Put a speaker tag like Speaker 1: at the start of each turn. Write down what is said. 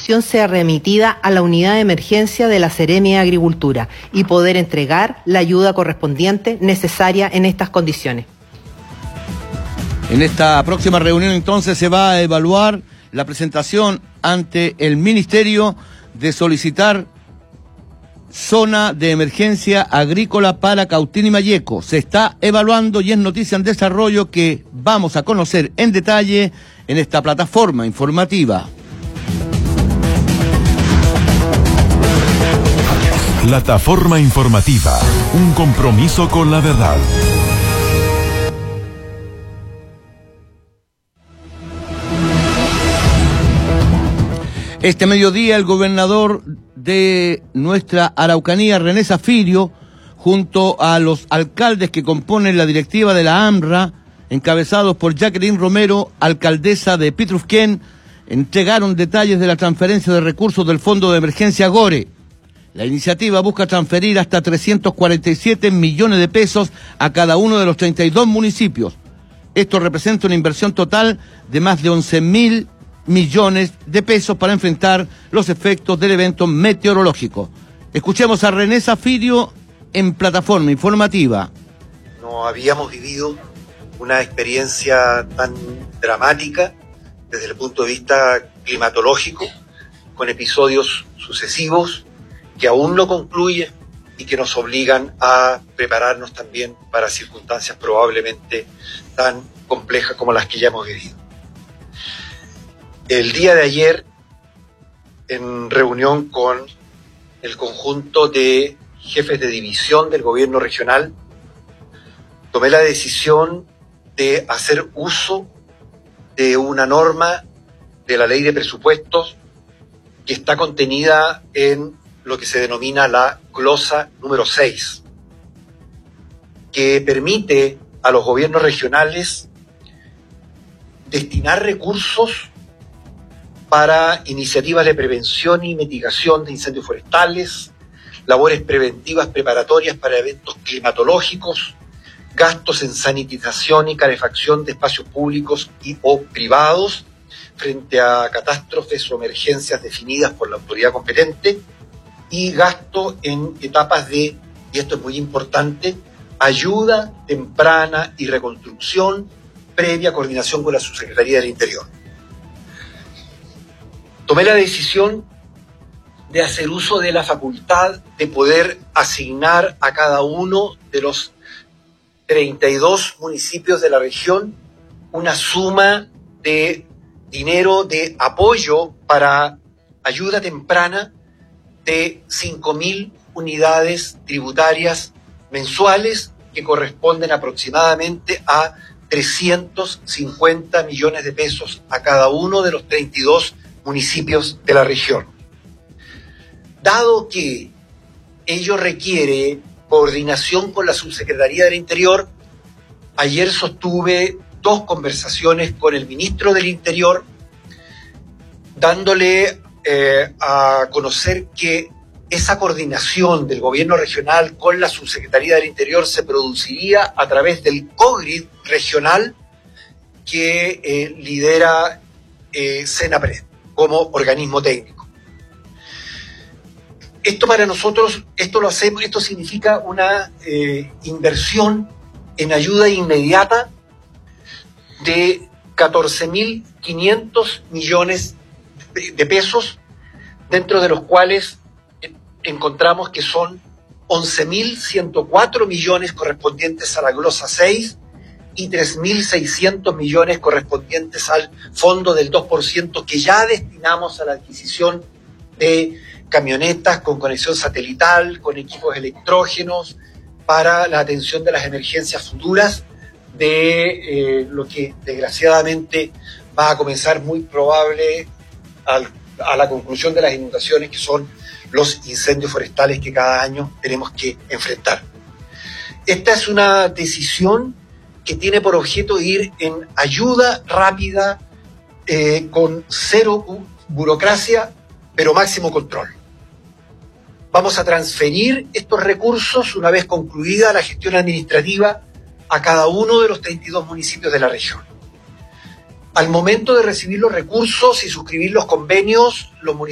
Speaker 1: información sea remitida a la unidad de emergencia de la Seremia de Agricultura y poder entregar la ayuda correspondiente necesaria en estas condiciones.
Speaker 2: En esta próxima reunión entonces se va a evaluar la presentación ante el Ministerio de solicitar zona de emergencia agrícola para Cautín y Malleco. Se está evaluando y es noticia en desarrollo que vamos a conocer en detalle en esta plataforma informativa.
Speaker 3: Plataforma informativa, un compromiso con la verdad.
Speaker 2: Este mediodía el gobernador de nuestra Araucanía, René Zafirio, junto a los alcaldes que componen la directiva de la AMRA, encabezados por Jacqueline Romero, alcaldesa de Pitrufquén, entregaron detalles de la transferencia de recursos del Fondo de Emergencia GORE. La iniciativa busca transferir hasta 347 millones de pesos a cada uno de los 32 municipios. Esto representa una inversión total de más de 11.000 millones de pesos para enfrentar los efectos del evento meteorológico. Escuchemos a René Zafirio en plataforma informativa.
Speaker 4: No habíamos vivido una experiencia tan dramática desde el punto de vista climatológico, con episodios sucesivos que aún no concluyen y que nos obligan a prepararnos también para circunstancias probablemente tan complejas como las que ya hemos vivido. El día de ayer, en reunión con el conjunto de jefes de división del gobierno regional, tomé la decisión de hacer uso de una norma de la ley de presupuestos que está contenida en lo que se denomina la glosa número 6, que permite a los gobiernos regionales destinar recursos para iniciativas de prevención y mitigación de incendios forestales, labores preventivas preparatorias para eventos climatológicos, gastos en sanitización y calefacción de espacios públicos y o privados frente a catástrofes o emergencias definidas por la autoridad competente, y gasto en etapas de, y esto es muy importante, ayuda temprana y reconstrucción previa coordinación con la Subsecretaría del Interior. Tomé la decisión de hacer uso de la facultad de poder asignar a cada uno de los 32 municipios de la región una suma de dinero de apoyo para ayuda temprana de 5.000 unidades tributarias mensuales, que corresponden aproximadamente a 350 millones de pesos a cada uno de los 32 municipios de la región. Dado que ello requiere coordinación con la Subsecretaría del Interior, ayer sostuve 2 conversaciones con el ministro del Interior, dándole a conocer que esa coordinación del gobierno regional con la Subsecretaría del Interior se produciría a través del COGRID regional que lidera Senapred como organismo técnico. Esto para nosotros, esto significa una inversión en ayuda inmediata de 14.500 millones de pesos, dentro de los cuales encontramos que son 11.104 millones correspondientes a la glosa 6 y 3.600 millones correspondientes al fondo del 2% que ya destinamos a la adquisición de camionetas con conexión satelital, con equipos electrógenos, para la atención de las emergencias futuras de lo que desgraciadamente va a comenzar muy probable a la conclusión de las inundaciones, que son los incendios forestales que cada año tenemos que enfrentar. Esta es una decisión que tiene por objeto ir en ayuda rápida, con cero burocracia, pero máximo control. Vamos a transferir estos recursos, una vez concluida la gestión administrativa, a cada uno de los 32 municipios de la región. Al momento de recibir los recursos y suscribir los convenios, los municipios